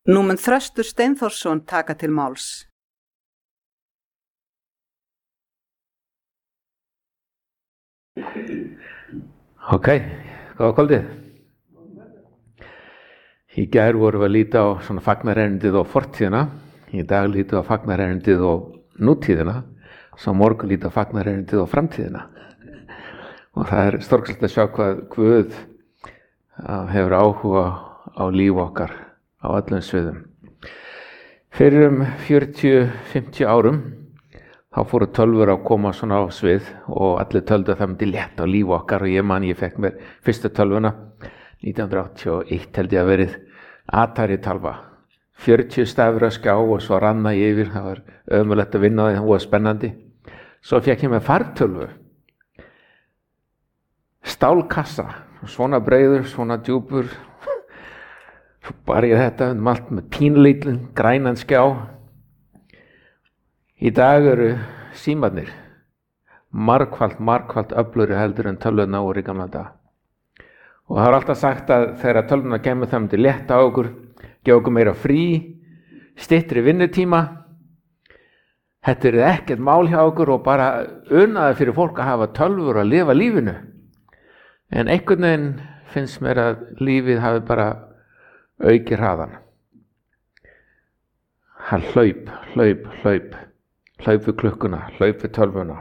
Nú mun Þröstur Steinþórsson taka til máls. Ok, góða kvöldið. Í gær vorum við að líta á svona fagnaerindið og fortíðina. Í dag lítum við á fagnaerindið og nútíðina. Svo morgun lítum við á fagnaerindið og framtíðina. Og það er stórkostlegt að sjá hvað Guð hefur áhuga á líf okkar á öllum sviðum. Fyrir 40-50 árum þá fóru tölvur að koma svona á svið og allir töldu að það myndi létta á líf okkar og ég fekk mér fyrstu tölvuna 1981 held ég að verið Atari talva 40 stafir að skjá og svo ranna ég yfir, það var ömurlegt að vinna það var spennandi. Svo fekk ég mér fartölvu stálkassa, svona breiður, svona djúpur svo bar ég þetta allt með pínlítlinn grænan skjá. Í dag eru símarnir margfalt öflugri heldur en tölvurnar voru í gamla daga. Og það er alltaf sagt að þegar tölvurnar kemur það myndi létta á okkur, gefa okkur meira frí, styttri vinnutíma. Þetta er ekkert mál hjá okkur og bara unaði fyrir fólk að hafa tölvur og að lifa lífinu. En einhvern veginn finnst mér að lífið hafi bara aukið hraðan. Það hlaup við klukkuna, hlaup við tölvuna.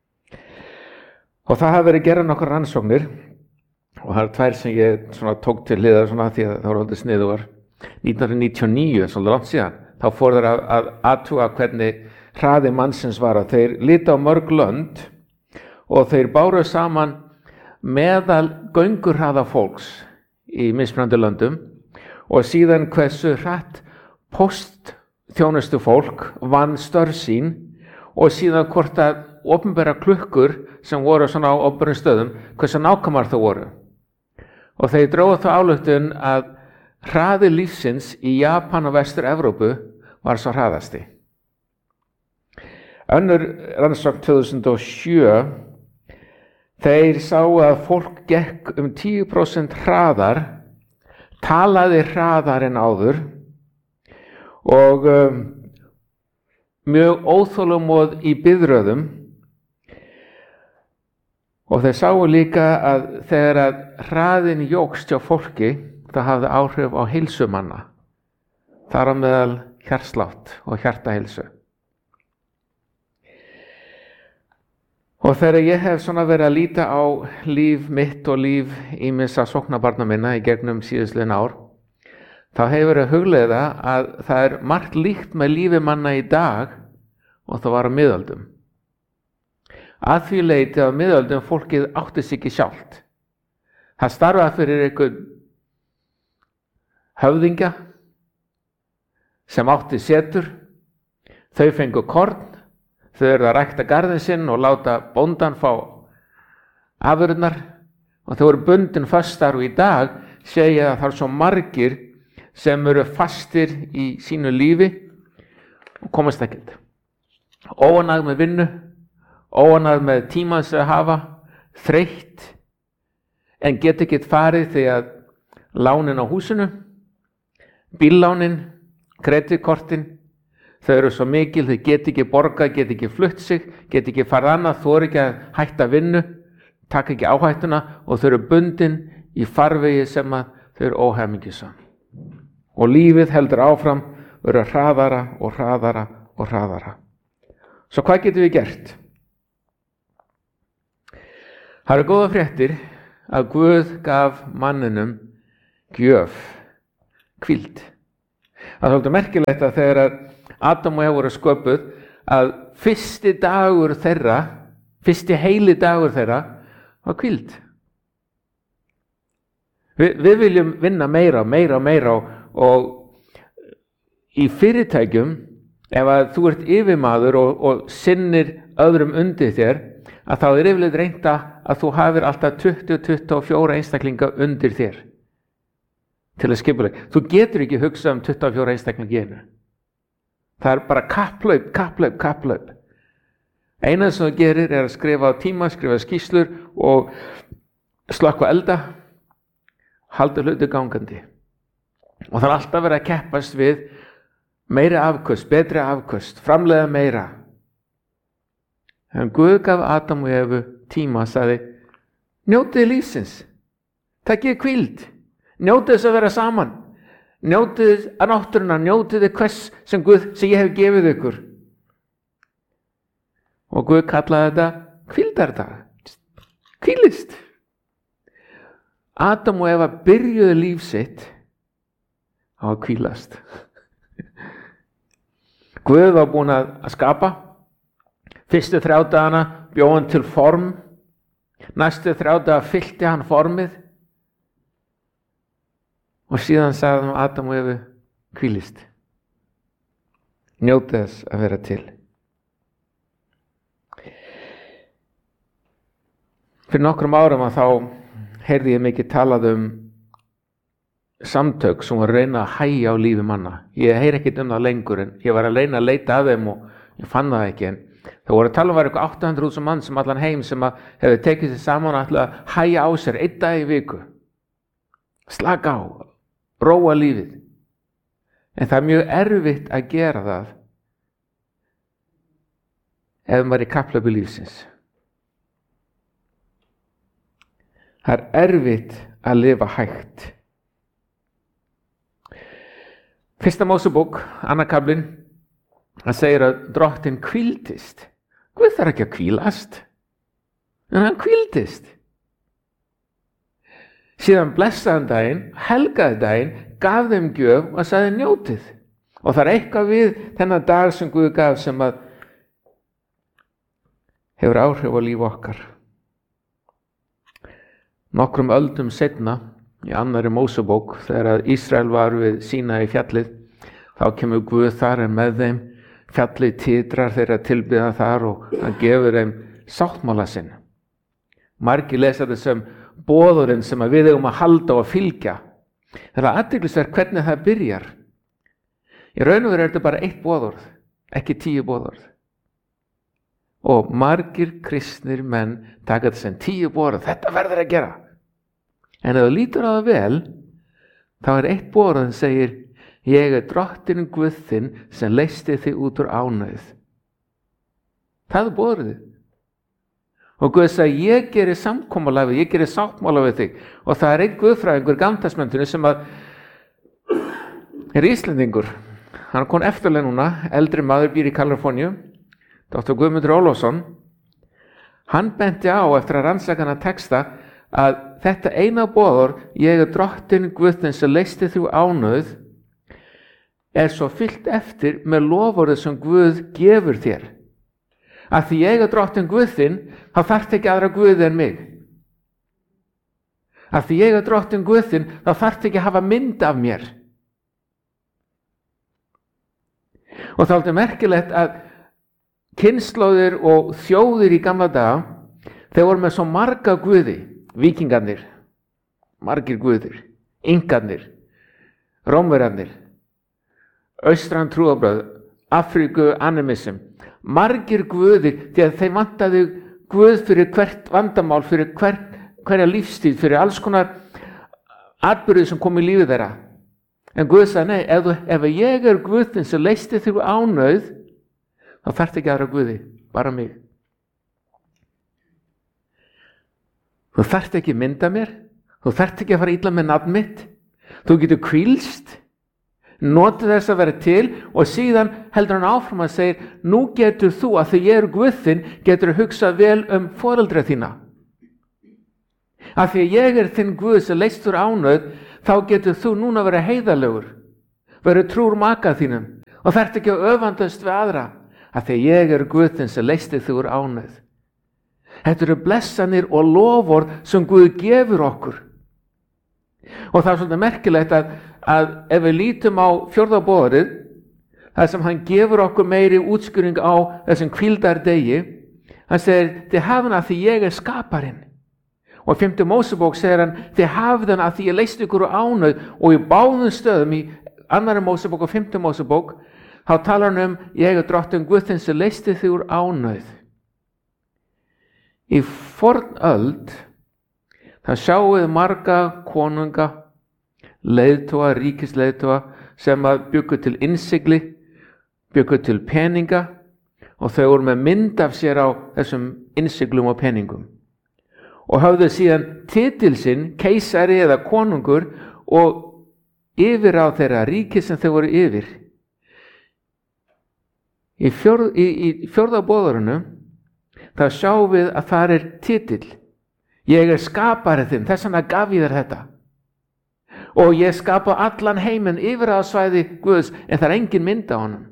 Og það hafi verið gerað nokkur rannsóknir og það eru tvær sem ég tók til hliðar því að það voru aldrei sniðugar. 1999, svolítið langt síðan, þá fór þeir að athuga hvernig hraði mannsins var að þeir líta á mörg lönd og þeir báru saman meðal göngurhraða fólks í mismunandi löndum og síðan hversu hratt póstþjónustu fólk vann störf sín og síðan hvort að opinbera klukkur sem voru svona á opinberum stöðum, hversu nákvæmar það voru. Og þeir drógu þá ályktun að hraði lífsins í Japan og Vestur-Evrópu var svo hraðasti. Önnur rannsókn 2007, þeir sáu að fólk gekk 10% hraðar, talaði hraðar en áður og mjög óþolinmóð í biðröðum og þeir sáu líka að þegar að hraðin jókst hjá fólki það hafði áhrif á heilsu manna, þar á meðal hjartslátt og hjartaheilsu. Og þegar ég hef verið að líta á líf mitt og líf ýmissa sóknarbarna minna í gegnum síðastliðin ár, þá hefur verið að hugleiða að það er margt líkt með lífi manna í dag og það var á miðöldum. Að því leyti að á miðöldum fólkið átti sig ekki sjálft. Það starfaði fyrir einhvern höfðingja sem átti setur, þau fengu korn, þau eru að rækta garðinn sinn og láta bóndan fá afurðirnar og þau voru bundin fastar og í dag segja að það er svo margir sem eru fastir í sínu lífi og komast ekkert. Óánægð með vinnu, óánægð með tímann sem að hafa, þreytt, en get ekki farið því að lánin á húsinu, bíllánin, kreditkortin, þau eru svo mikil, þau get ekki borgað, get ekki flutt sig, get ekki farið annað, þori ekki að hætta vinnu, taka ekki áhættuna og þau eru bundin í farvegi sem að þau eru óhamingjusam. Og lífið heldur áfram, verður hraðara og hraðara og hraðara. Svo hvað getum við gert? Það eru góða fréttir að Guð gaf manninum gjöf, hvíld. Það er svolítið merkilegt að þegar Adam og Eva voru sköpuð að fyrsti heili dagur þeirra var hvíld. Við viljum vinna meira og í fyrirtækjum ef að þú ert yfirmaður og sinnir öðrum undir þér að þá er yfirleitt reynt að þú hafir alltaf 20-24 einstaklinga undir þér til að skipuleggja. Þú getur ekki hugsað 24 einstaklinga í einu. Það er bara kapplaup. Eina sem þú gerir er að skrifa á tíma, skrifa skýrslur og slökkva elda, halda hluti gangandi. Og það er alltaf verið að keppast við meiri afköst, betri afköst, framleiða meira. En Guð gaf Adam og Evu tíma og sagði, njótið lífsins, takkið hvíld, njótið þess að vera saman, njótið að náttúruna, njótið hvers sem ég hef gefið ykkur. Og Guð kallaði þetta hvíldardag, hvílist. Adam og Eva byrjuðu líf sitt á að hvílast. Guð var búinn að skapa. Fyrstu 3 dagana bjó hann til form. Næstu 3 daga fyllti hann formið. Og síðan sagði hann Adam og Evu, hvílist. Njótið þess að vera til. Fyrir nokkrum árum að þá heyrði ég mikið talað samtök sem var að reyna að hægja á lífi manna. Ég heyri ekkert það lengur, en ég var að reyna að leita að þeim og ég fann það ekki. En það voru að tala var eitthvað 800.000 mann sem allan heim sem hefði tekið sér saman og ætlaði að hægja á sér 1 dag í viku. Slaka á, róa lífið. En það er mjög erfitt að gera það ef maður er í kapphlaupi lífsins. Það er erfitt að lifa hægt. Fyrsta Mósebók, 2. kaflinn, hann segir að drottinn hvíldist. Guð þarf ekki að hvílast, en hann hvíldist. Síðan blessaði hann daginn, helgaði daginn, gaf þeim gjöf og sagði njótið. Og það er eitthvað við þennan dag sem Guð gaf sem að hefur áhrif á líf okkar. Nokkrum öldum seinna, í 2. Mósebók, þegar að Ísrael var við Sínaí fjallið, þá kemur Guð þar en með þeim, fjallið titrar þeirra tilbiða þar og hann gefur þeim sáttmála sinn. Margir lesa þessum boðurinn sem að við eigum að halda og fylgja. Það er athyglisvert hvernig það byrjar. Í raun og veru er þetta bara 1 boðorð, ekki 10 boðorð. Og margir kristnir menn taka þetta sem 10 boðorð, þetta verður að gera. En ef þú lítur á það vel, þá er 1 boðorð sem segir, ég er drottinn Guð þinn sem leysti þig út úr ánauð. Það er boðorðið. Og Guð sagði, ég geri samkomulag við, ég geri sáttmála við þig. Og það er einn guðfræðingur í Gamla-testamentinu sem er Íslendingur. Hann kom eftirlega núna, eldri maður býr í Kaliforníu, Dr. Guðmundur Ólafsson. Hann benti á eftir að rannsaka hana texta að þetta eina boðorð, ég er drottinn Guð þinn sem leysti þig úr ánauð, er svo fyllt eftir með loforðið sem Guð gefur þér. Að því ég er drottinn Guð þinn, þá þarft ekki aðra Guði en mig. Að því ég er drottinn Guð þinn, þá þarft ekki að hafa mynd af mér. Og þá er þetta merkilegt að kynslóðir og þjóðir í gamla daga, þeir voru með svo marga guði, víkingarnir, margir guðir, ingarnir, rómverjarnir, austran trúarbrögð, Afríku animism, margir guðir, því að þeim vantaði Guð fyrir hvert vandamál, fyrir hverja lífstíð, fyrir alls konar atburðir sem kom í lífið þeirra. En Guð sagði, nei, ef ég er Guðinn sem leysti þig úr ánauð, þá þarft ekki aðra Guði, bara mig. Þú þarft ekki mynda mér, þú þarft ekki að fara illa með nafn mitt, þú getur hvílst, notið þess að vera til og síðan heldur hann áfram að segja, nú getur þú, að því ég er Guð þinn, getur að hugsa vel foreldra þína. Að því ég er þinn Guð sem leyst úr ánauð, þá getur þú núna vera heiðarlegur, vera trúr maka þínum og þarft ekki að öfandast við aðra, að því ég er Guð þinn sem leysti þig úr ánauð. Þetta eru blessanir og loforð sem Guð gefur okkur. Og það er svolítið merkilegt að ef við lítum á 4. boðorðið, þar sem hann gefur okkur meiri útskýring á þessum hvíldardegi, hann segir, þið hafið hann að því ég er skaparinn. Og í 5. Mósebók segir hann, þið hafið hann að því ég leysti ykkur úr ánauð, og í báðum stöðum, í 2. Mósebók og 5. Mósebók, þá talar hann ég er drottinn Guð þinn sem leysti þig úr ánauð. Í fornöld, það sjáum við marga konunga leiðtoga, ríkisleiðtoga sem að bjuggu til innsigli, bjuggu til peninga og þau voru með mynd af sér á þessum innsiglum og peningum og höfðu síðan titil sinn keisari eða konungur og yfir á þeirra ríki sem þau voru yfir. Í fjórða boðorðinu þá sjáum við að það er titil. Ég er skapari þinn, þess vegna gaf ég þér þetta. Og ég skapa allan heiminn yfir á svæði Guðs, en það er engin mynd á honum.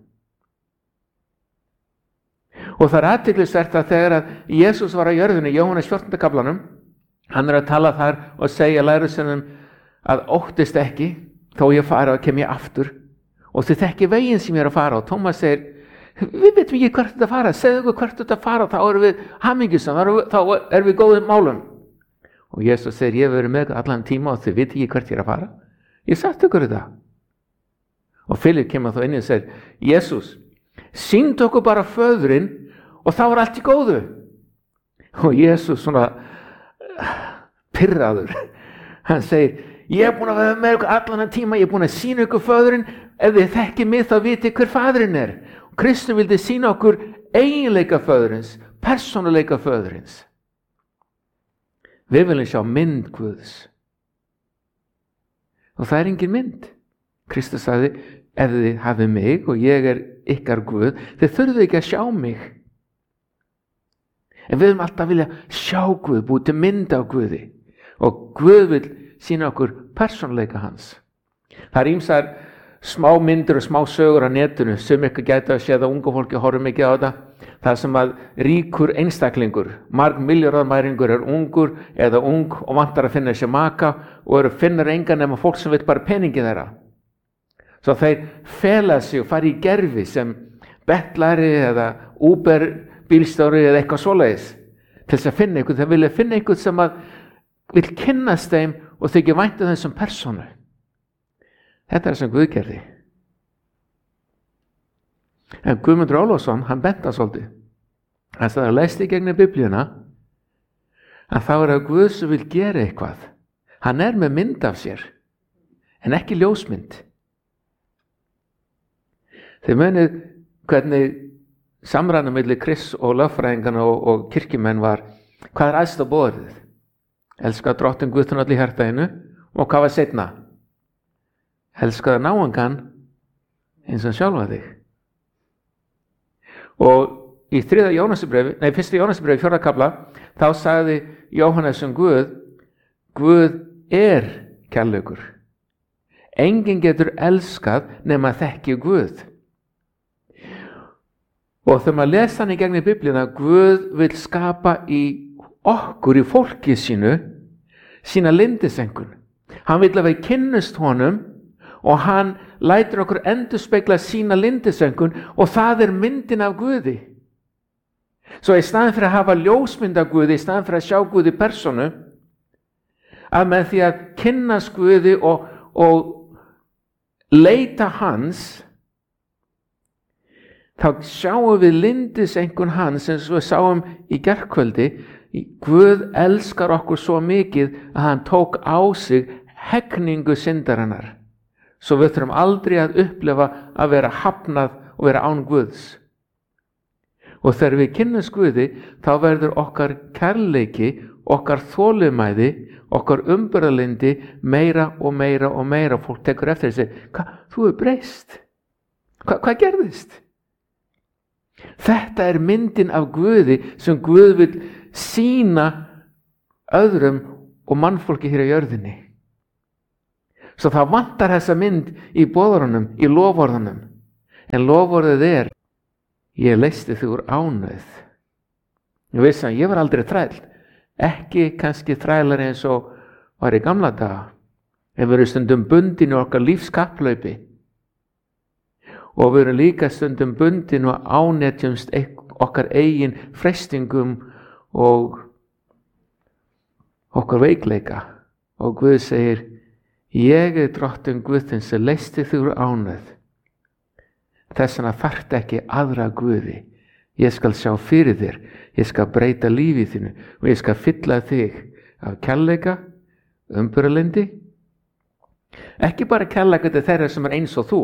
Og það er athyglisvert að þegar að Jesús var á jörðinni, Jóhannes 14. kaflanum, hann er að tala þar og segja lærisveinum að óttist ekki, þó ég fara og kem ég aftur. Og þið þekki veginn sem ég er að fara og Tómas segir, við veitum ekki hvert þetta fara, segðu okkur hvert þetta fara, þá erum við hamingjusam, þá erum við góðum málum. Og Jesús segir, ég hef verið með allan tíma og þið veit ekki hvert ég er að fara. Ég sagt ykkur þetta. Og Filip kemur þá inn og segir, Jesús, sýndu okkur bara föðurinn og þá er allt í góðu. Og Jesús svona pirraður, hann segir, ég er búin að vera með ykkur allan tíma, ég er búin að sýna ykkur föðurinn, ef þið þekki mig þá viti hver faðurinn er. Kristur vildi sýna okkur eiginleika föðurins, persónuleika föðurins. Við viljum sjá mynd Guðs. Og það er engin mynd. Kristus sagði, ef þið hafið mig og ég er ykkar Guð, þið þurfið ekki að sjá mig. En við viljum alltaf vilja sjá Guð, búið til mynd af Guði. Og Guð vil sýna okkur persónuleika hans. Það er ýmsar smá myndir og smá sögur á netinu sem ykkur gæti að sé að unga fólki horfum ekki á þetta. Það sem að ríkur einstaklingur, marg milljarðamæringur er ungur eða ung og vantar að finna sér maka og finnur engan nema fólk sem veit bara peningi þeirra. Svo þeir fela sig og fara í gerfi sem bettlari eða Uber bílstjóri eða eitthvað svoleiðis til þess að finna ykkur. Þeir vilja finna ykkur sem að vil kynnast þeim og þykja vænt þessum persónu. Þetta er sem Guð gerði. En Guðmundur Ólafsson, hann benta svolítið. Hann sagði að lesti gegnum Biblíuna að þá er að Guð sem vil gera eitthvað. Hann er með mynd af sér, en ekki ljósmynd. Þið munið hvernig samræðan milli Krists og lögfræðingana og kirkjumenn var, hvað er æðsta boðorðið? Elska drottinn Guð þinn öll í hjarta þínu og hvað var seinna? Elskaðu náungan eins og sjálfa þig. Og í 1. Jóhannesarbréfi 4. kafla, þá sagði Jóhannes um Guð, Guð er kærleikur. Enginn getur elskað nema þekki Guð. Og þegar maður lesa hann í gegnum Biblíuna, Guð vil skapa í okkur, í fólki sína lindisengun. Hann vil að við kynnust honum og hann lætur okkur endurspegla sína lindisengun og það er myndin af Guði. Svo í staðin fyrir að hafa ljósmynd af Guði, í staðin fyrir að sjá Guði persónu, að með því að kynnast Guði og leita hans, þá sjáum við lindisengun hans eins og við sáum í gærkvöldi. Guð elskar okkur svo mikið að hann tók á sig hegningu syndarinnar. Svo við þurfum aldrei að upplifa að vera hafnað og vera án Guðs. Og þegar við kynnumst Guði, þá verður okkar kærleiki, okkar þolinmæði, okkar umburðarlyndi meira og meira og meira. Fólk tekur eftir þessi, þú er breyst. Hvað gerðist? Þetta er myndin af Guði sem Guð vil sýna öðrum og mannfólki hér á jörðinni. Svo það vantar þessa mynd í boðorðunum, í loforðunum. En loforðið er, ég leysti þig úr ánauð. Ég var aldrei þræll. Ekki kannski þrælar eins og var í gamla daga. Við erum stundum bundin í okkar lífskaplaupi. Og við erum líka stundum bundin og ánetjumst okkar eigin freistingum og okkar veikleika. Og Guð segir, ég er drottinn Guð þinn sem leysti þig úr ánauð. Þess vegna þarftu ekki aðra Guði. Ég skal sjá fyrir þér. Ég skal breyta lífið þínu og ég skal fylla þig af kærleika, umburðarlyndi Ekki bara kærleika til þeirra sem eins og þú.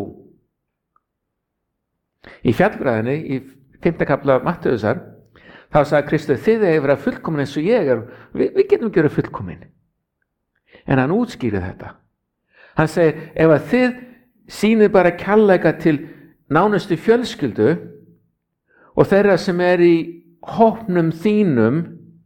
Í fjallræðinni, í 5. kafla Mattheusar, þá sagði Kristur, þið eigið að vera fullkomin eins og ég er. Við getum ekki verið fullkomin. En hann útskýrir þetta. Hann segir, ef að þið sýnið bara kærleika til nánustu fjölskyldu og þeirra sem í hópnum þínum,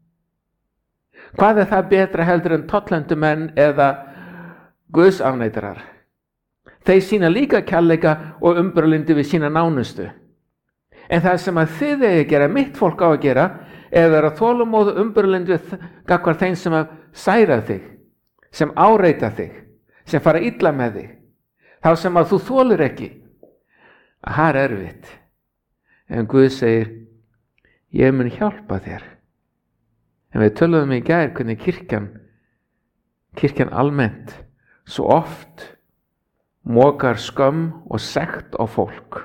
hvað það betra heldur en tollendumenn eða guðsafneitarar? Þeir sýna líka kærleika og umburðarlyndi við sína nánustu. En það sem að þið eigið að gera, mitt fólk á að gera, er að vera þolinmóð og umburðarlyndi við gagnvart þeim sem að særa þig, sem áreita þig, sem fara illa með þig, þá sem að þú þolir ekki. Það er erfitt. En Guð segir, ég mun hjálpa þér. En við töluðum í gær hvernig kirkjan almennt svo oft mokar skömm og sekt á fólk.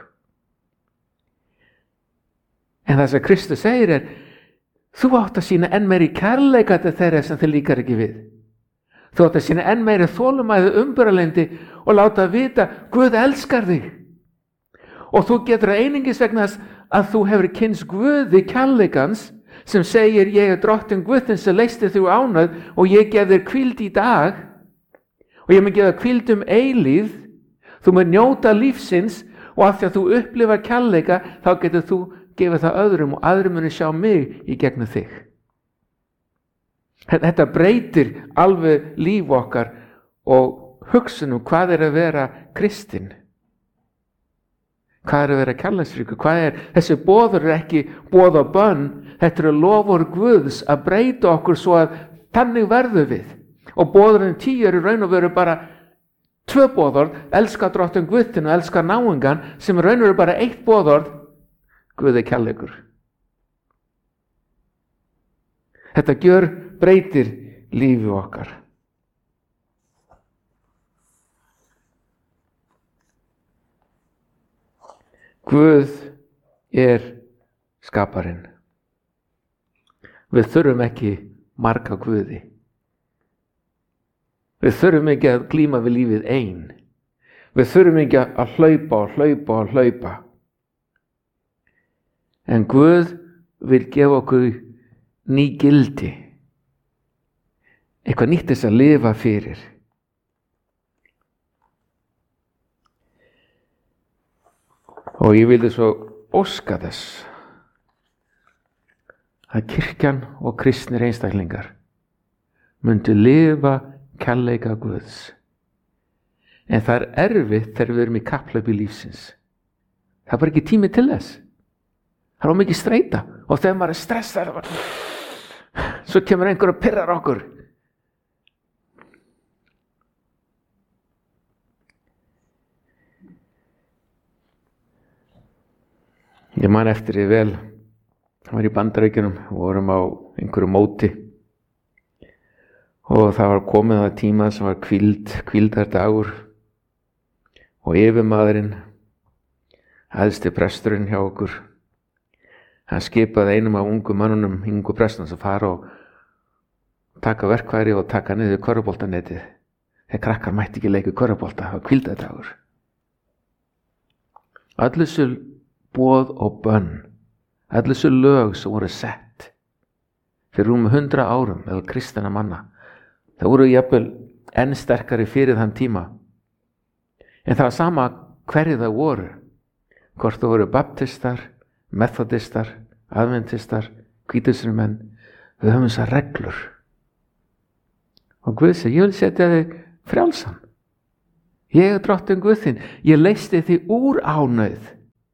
En það sem Kristus segir er, þú átt að sýna enn meiri kærleika til þeirra sem þið líkar ekki við. Þú átt að sýna enn meiri þolinmæði, umburðarlyndi og láta vita, Guð elskar þig. Og þú getur það einungis vegna þess að þú hefur kynnst Guði kærleikans sem segir, ég er drottinn Guðins sem leysti þú ánægð og ég gef þér hvíld í dag og ég mun gefa hvíld eilífð. Þú mun njóta lífsins og af því að þú upplifar kærleika þá getur þú gefið það öðrum og aðrir muni sjá mig í gegnum þig. Þetta breytir alveg líf okkar og hugsunum hvað er að vera kristinn. Hvað er að vera kærleiksríkur? Hvað er? Þessi boður er ekki boð og bönn, þetta eru loforð Guðs að breyta okkur svo að þannig verðum við. Og boðurinn 10 er í raun og veru bara 2 boðorð, elska drottinn Guð þinn og elska náungan, sem í raun og veru bara 1 boðorð, Guð er kærleikur. Þetta breytir lífi okkar. Guð er skaparinn. Við þurfum ekki marga Guði. Við þurfum ekki að glíma við lífið ein. Við þurfum ekki að hlaupa. En Guð vil gefa okkur ný gildi. Eitthvað nýtt þess að lifa fyrir. Og ég vildi svo óska þess að kirkjan og kristnir einstaklingar myndu lifa kærleika Guðs. En það er erfitt þegar við erum í kapphlaupi lífsins. Það er bara ekki tími til þess. Það er mikið streita. Og þegar maður er stressað, svo kemur einhver og pirrar okkur. Ég man eftir því vel, það var í Bandaríkjunum, við vorum á einhverju móti og það var komið að tíma sem var hvíldardagur og yfirmaðurinn, æðsti presturinn hjá okkur, hann skipaði einum af ungu mannunum, ungu prestunum sem fara og taka verkfæri og taka niður körfuboltanetið. Þegar krakkar mætti ekki leika körfubolta, það var hvíldardagur. Öll þessu boð og bönn, öll þessu lög sem voru sett fyrir 100 árum eða kristina manna, það voru jafnvel enn sterkari fyrir þann tíma. En það var sama hverju það voru, hvort það voru baptistar, methodistar, adventistar, hvítusunarmenn, við höfum þessar reglur. Og Guð segi, ég vil setja þig frjálsan. Ég er drottinn Guð þinn, ég leysti þig úr ánauð.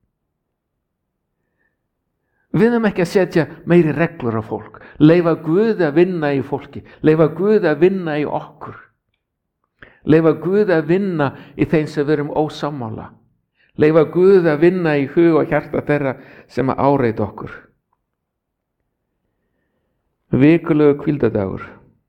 Við höfum ekki að setja meiri reglur á fólk. Leyfa Guð að vinna í fólki. Leyfa Guð að vinna í okkur. Leyfa Guð að vinna í þeim sem við erum ósammála. Leyfa Guð að vinna í hug og hjarta þeirra sem að áreita okkur. Vikulegu hvíldardagur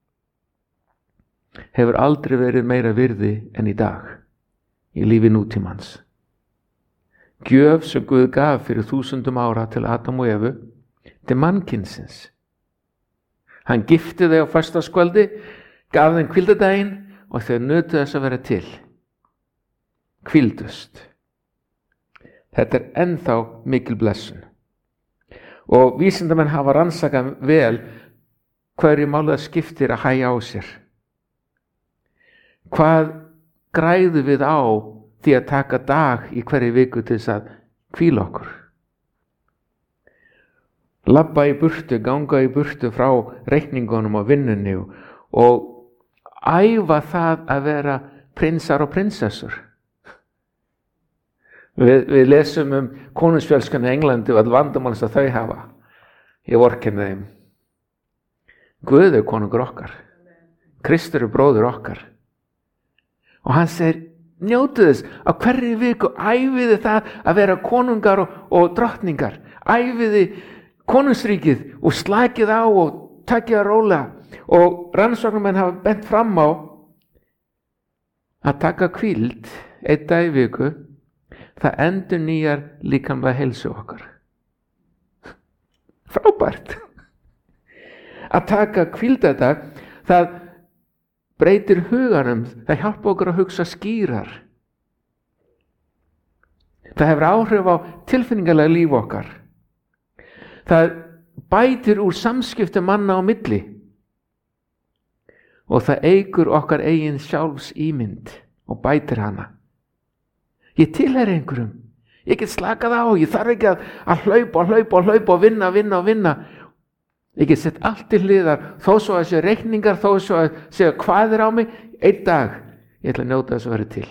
hefur aldrei verið meira virði en í dag í lífi nútímans. Gjöf sem Guð gaf fyrir 1000 ára til Adam og Evu, til mannkynsins. Hann gifti þau á föstudagskvöldi, gaf þeim hvíldardaginn og þau nutu þess að vera til. Hvíldust. Þetta ennþá mikil blessun. Og vísindamenn hafa rannsakað vel hverju máli það skiptir að hægja á sér. Hvað græðum við á því að taka dag í hverju viku til þess að hvíla okkur? Labba í burtu, ganga í burtu frá reikningunum og vinnunni og æfa það að vera prinsar og prinsessur. Við lesum konungsfjölskylduna í Englandi og all vandamál sem þau hafa. Ég vorkenni þeim. Guð konungur okkar. Kristur bróðir okkar. Og hann segir, njótu þess að hverju viku æfiði það að vera konungar og drottningar. Æfiði konungsríkið og slækið á og takið að róla. Og rannsóknarmenn hafa bent fram á að taka hvíld einn dag í viku. Það endurnýjar líkamlega heilsu okkar. Frábært. Að taka hvíldardag, það breytir huganum, það hjálpa okkur að hugsa skýrar. Það hefur áhrif á tilfinningalega líf okkar. Það bætir úr samskipti manna á milli. Og það eykur okkar eigin sjálfs ímynd og bætir hana. Ég tilheyri einhverjum. Ég get slakað á, ég þarf ekki að hlaupa og vinna. Ég get sett allt til hliðar, þó svo að sé reikningar, þó svo að sé hvað á mig, einn dag. Ég ætla að njóta þess að vera til.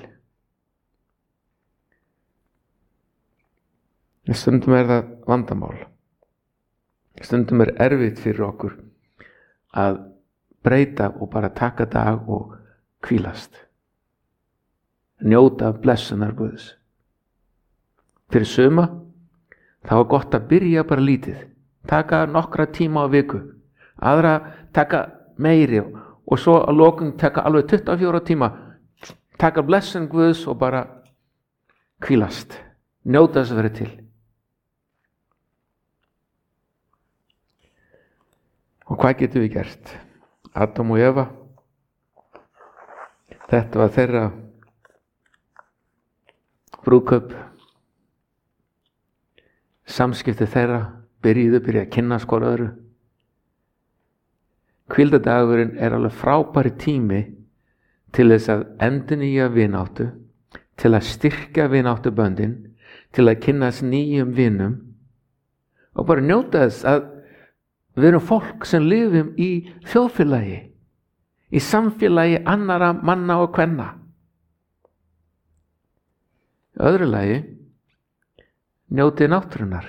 Stundum það vandamál. Stundum erfitt fyrir okkur að breyta og bara taka dag og hvílast. Njóta blessunar Guðs. Fyrir suma, það var gott að byrja bara lítið. Taka nokkra tíma á viku. Aðra taka meiri og svo að lokum taka alveg 24 tíma. Taka blessun Guðs og bara hvílast. Njóta þess að vera til. Og hvað getum við gert? Adam og Eva. Þetta var þeirra brúðkaup. Samskipti þeirra byrja að kynna hvor öðru. Hvíldardagurinn alveg frábæri tími til þess að endurnýja vináttu, til að styrkja vináttuböndin, til að kynnast nýjum vinum og bara njóta þess að við erum fólk sem lifum í þjóðfélagi, í samfélagi annara manna og kvenna. Í öðru lagi, njótið náttúrunnar.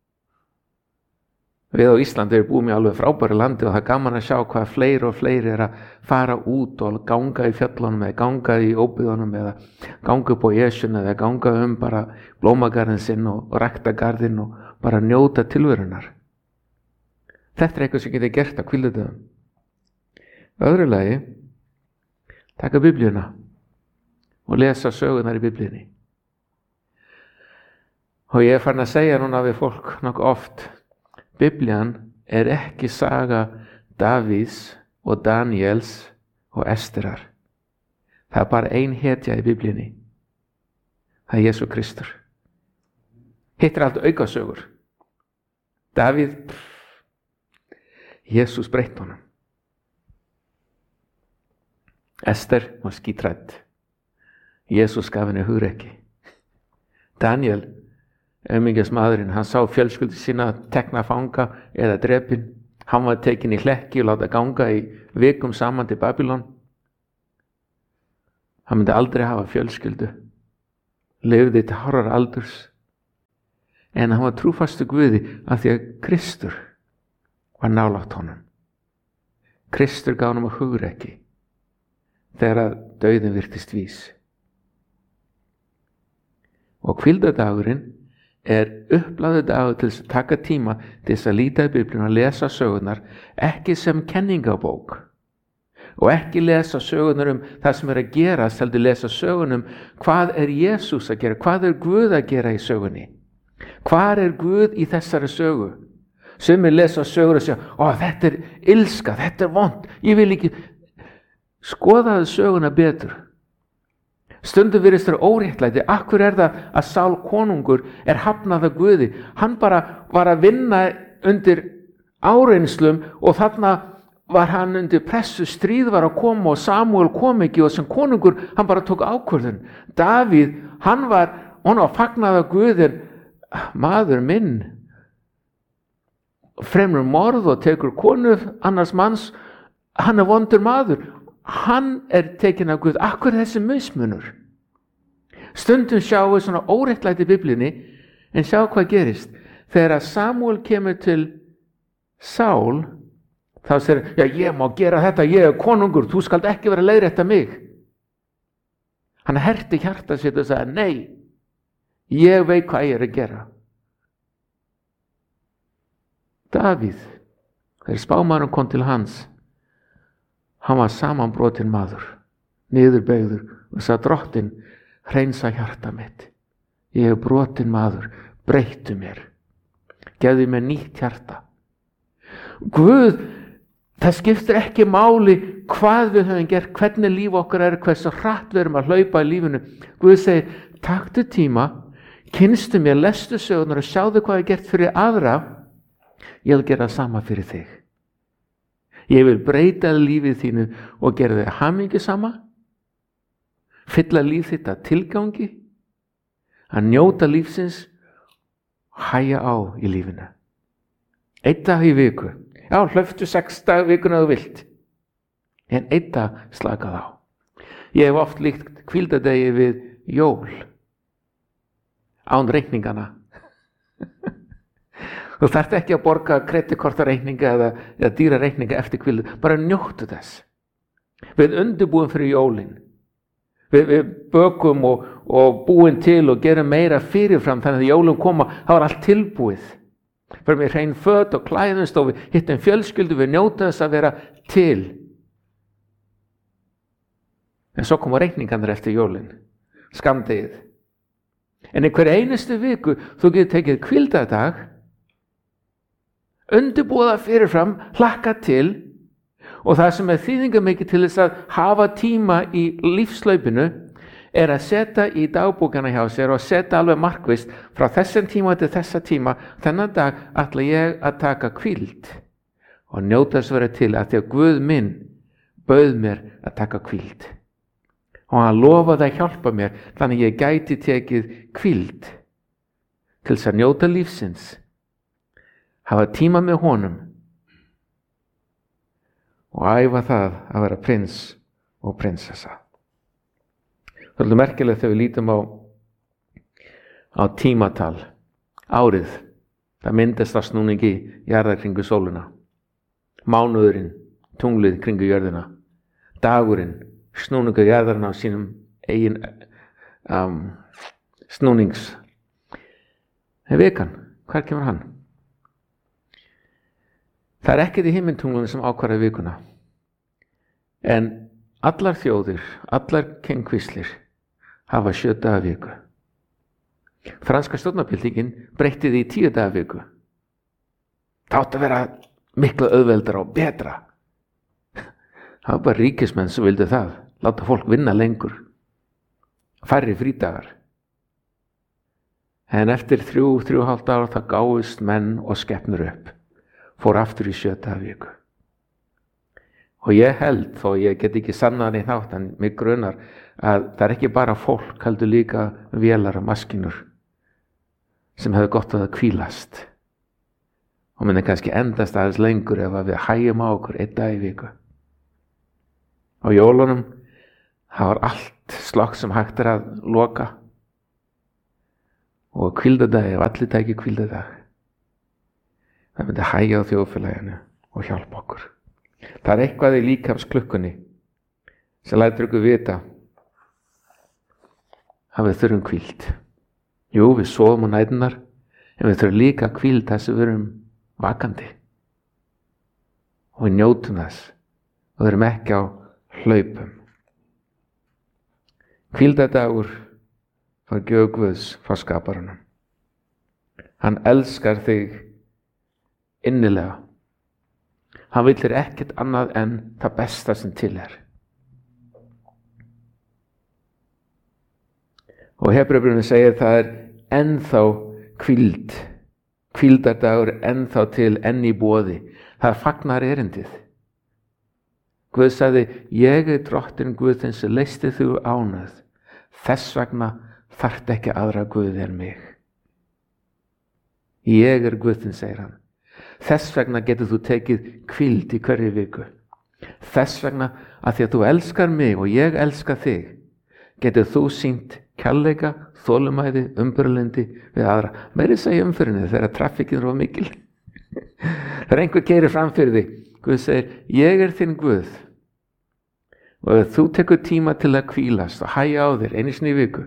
Við á Íslandi erum búið með alveg frábæri landi og það gaman að sjá hvað fleiri og fleiri að fara út og ganga í fjöllunum eða ganga í óbyggðunum eða ganga upp á Esjuna eða ganga bara blómagarðin sinn og rækta garðinn og bara njóta tilverunar. Þetta eitthvað sem getur gert á hvíldardögum. Öðru lagi, taka Biblíuna og lesa sögunar í Biblíunni. Og ég farin að segja núna við fólk nokkuð oft, Biblían ekki saga Davíðs og Daniels og Esterar. Það bara ein hetja í Biblíunni. Það Jesú Kristur. Hitt allt aukasögur. Davíð, Jesús breytti honum. Ester var skítrædd. Jesús gaf henni hugrekki. Daniel, aumingjasmaðurinn, hann sá fjölskyldu sína tekna fanga eða drepin. Hann var tekinn í hlekki og láta ganga í vikum saman til Babylon. Hann myndi aldrei hafa fjölskyldu. Lifði til hárrar aldurs. En hann var trúfastu Guði af því að Kristur var nálægt honum. Kristur gaf honum hugrekki þegar að dauðinn virtist vís. Og hvíldardagurinn upplagður dagur til þess að taka tíma til þess að líta í Biblíuna og lesa sögunar, ekki sem kenningabók og ekki lesa sögunar það sem að gerast, heldur lesa sögunum hvað Jesús að gera, hvað Guð að gera í sögunni, hvað Guð í þessari sögu. Sumir lesa sögur og segja, þetta ilska, þetta vont, ég vil ekki. Skoðaðu söguna betur. Stundum virðist þér óréttlæti. Akkur það að Sál konungur hafnað af Guði? Hann bara var að vinna undir áreinslum og þarna var hann undir pressu, stríð var að koma og Samúel kom ekki og sem konungur hann bara tók ákvörðun. Davíð, hann var fagnað af Guði, maður minn fremur morð og tekur konu annars manns, hann vondur maður. Hann tekinn af Guð. Akkur þessi mismunur? Stundum sjáum við svona óréttlæti í Biblíunni, en sjá hvað gerist. Þegar Samúel kemur til Sál, þá segir hann, ég má gera þetta, ég konungur, þú skalt ekki vera að leiðrétta mig. Hann herti hjarta sitt og sagði, nei, ég veit hvað ég að gera. Davíð, þegar spámaðurinn kom til hans, hann var samanbrotinn maður, niðurbeygður og sagði, Drottinn, hreinsa hjarta mitt. Ég brotinn maður, breyttu mér. Gefðu mér nýtt hjarta. Guð, það skiptir ekki máli hvað við höfum gert, hvernig líf okkar hversu hratt við erum að hlaupa í lífinu. Guð segir, taktu tíma, kynstu mér, lestu sögunar og sjáðu hvað ég gert fyrir aðra. Ég vil gera sama fyrir þig. Ég vil breyta lífið þínu og gera þig hamingjusama, fylla líf þitt að tilgangi, að njóta lífsins og hæja á í lífinu. 1 dag í viku. Já, hlauptu 6 daga vikuna þú vilt. En 1 dag slakað á. Ég hef oft líkt hvíldardegi við jól. Án reikningana. Þú þarft ekki að borga kreditkortareikninga eða dýra reikninga eftir hvíldu. Bara njóttu þess. Við undirbúum fyrir jólin. Við bökum og búum til og gerum meira fyrirfram þannig að jólum koma, það var allt tilbúið. Fyrir með hrein föt og klæðumst og við hittum fjölskyldu, við njóta þess að vera til. En svo koma reikningarnir eftir jólin. Skammdegið. En í hver einustu viku þú getur tekið hvíldardag, undirbúða fyrirfram, hlakka til og það sem þýðingarmikið til þess að hafa tíma í lífslaupinu að setja í dagbókana hjá sér og setja alveg markvisst frá þessum tíma til þessa tíma, þennan dag ætla ég að taka hvíld og njóta þess að vera til að því að Guð minn bauð mér að taka hvíld og hann lofaði að hjálpa mér þannig ég gæti tekið hvíld til þess að njóta lífsins, hafa tíma með honum og æfa það að vera prins og prinsessa. Það er merkilegt þegar við lítum á tímatal. Árið, það myndast af snúningi jarðar kringu sóluna. Mánuðurinn, tunglið kringu jörðina. Dagurinn, snúningu jarðarinn á sínum eigin snúnings. En vikan, hvar kemur hann? Það ekkert í himmintunglunum sem ákvarða vikuna. En allar þjóðir, allar kengkvíslir hafa 7 daga viku. Franska stjórnarbyltingin breytti því í 10 daga viku. Það átti að vera miklu auðveldara og betra. Það var bara ríkismenn sem vildu það. Láta fólk vinna lengur. Færri frídagar. En eftir 3,5 ára það gáfust menn og skepnur upp. Fór aftur í 7 daga viku. Og ég held, þó ég get ekki sannað neitt þátt, en mig grunar að það ekki bara fólk, heldur líka vélar og maskínur sem hefði gott að hvílast. Og myndi kannski endast aðeins lengur ef við hægjum á okkur 1 dag í viku. Á jólunum, það var allt slokk sem hægt að loka. Og hvíldardagi, ef allir tæki hvíldardag, það myndi hægja á þjóðfélaginu og hjálpa okkur. Það eitthvað í líkamsklukkunni sem lætur ykkur vita að við þurfum hvíld. Jú, við sofum á næturnar, en við þurfum líka hvíld þess að við erum vakandi. Og við njótum þess og við erum ekki á hlaupum. Hvíldardagur var gjöf Guðs frá skaparanum. Hann elskar þig innilega. Hann vill þér ekkert annað en það besta sem til er. Og Hebreabrifinu segir það ennþá hvíld. Hvíldardagur ennþá til, enn í boði. Það fagnar erindið. Guð sagði, ég drottinn Guð þinn sem leysti þú ánauð. Þess vegna þarft ekki aðra Guð en mig. Ég Guð þinn, segir hann. Þess vegna getur þú tekið hvíld í hverju viku. Þess vegna að því að þú elskar mig og ég elska þig, getur þú sýnt kærleika, þolinmæði, umburðarlyndi við aðra. Meira segja umfyrinni þegar trafikkin er of mikil. Þegar einhver keyrir fram fyrir þig, Guð segir, ég þinn Guð. Og ef þú tekur tíma til að hvílast og hægja á þér einu sinni í viku,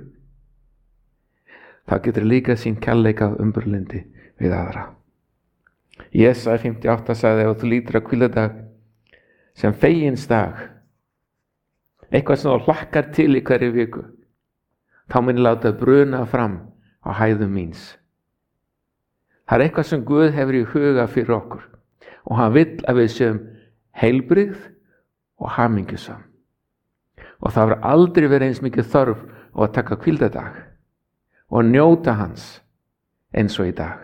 þá getur líka sýnt kærleika og umburðarlyndi við aðra. Jesaja 58 sagði, ef þú lítur að hvíladag sem fegins dag, eitthvað sem þú hlakkar til í hverju viku, þá mun ég láta bruna fram á hæðum míns. Það eitthvað sem Guð hefur í huga fyrir okkur og hann vill að við séum heilbrigð og hamingjusam. Og það hefur aldrei verið eins mikið þörf á að taka hvíldardag og njóta hans eins og í dag.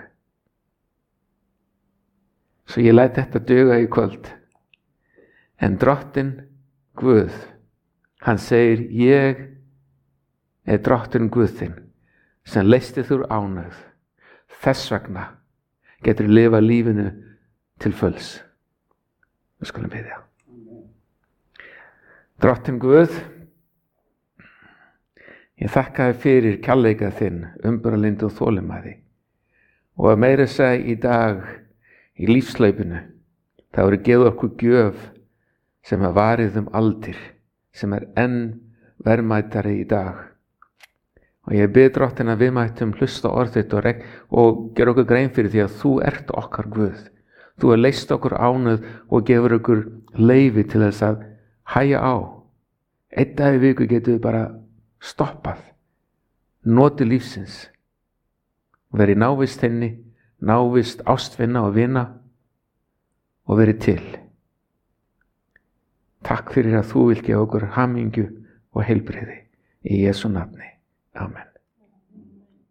Svo ég læt þetta duga í kvöld. En drottinn Guð, hann segir, ég drottinn Guð þinn sem leysti þú ánauð. Þess vegna getur lifa lífinu til fulls. Við skulum biðja. Drottinn Guð, ég þakka þér fyrir kærleika þinn, umburðarlyndi og þolinmæði. Og að meira segja í dag í lífslaupinu, það voru gefið okkur gjöf sem varið aldir, sem enn verðmætari í dag. Og ég bið drottinn að við mættum hlusta orð þitt og gera okkur grein fyrir því að þú ert okkar Guð. Þú leyst okkur ánauð og gefur okkur leyfi til þess að hægja á. Einn dag í viku getum við bara stoppað, notið lífsins, verið návist henni, návist ástvinna og vina og verið til. Takk fyrir að þú vilt gefa okkur hamingju og heilbrigði í Jesú nafni. Amen.